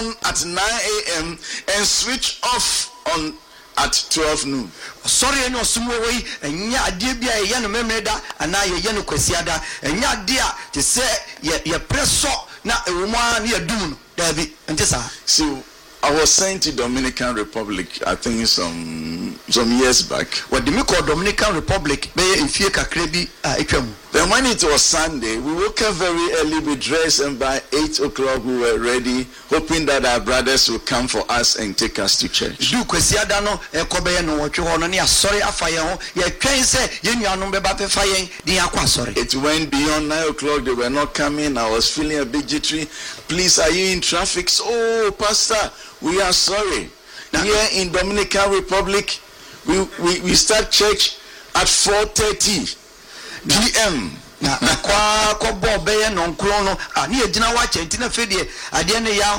on at 9 a.m. and switch off on at 12 noon. Sorry, no sumoi, and ya debia yan memeda, and now yan quesiada, and ya dear to say ye press so now a woman near doom, David, and this are. So I was saying to Dominican Republic, I think some years back. What do we call Dominican Republic? Be in Fieka Krebi, Then when it was Sunday, we woke up very early, we dressed, and by 8 o'clock we were ready, hoping that our brothers would come for us and take us to church. Do Quesiadano, a Kobe no what you want, and sorry, a fire, ye can say, you know, no better fire, the aqua, sorry. It went beyond 9 o'clock, they were not coming. I was feeling a bit jittery. Please, are you in traffic? Oh, Pastor, we are sorry. Now, here in Dominican Republic, we start church at 4:30 p.m. Na kwa bobe no nkro no ani agina wa chentina fedie ade ne ya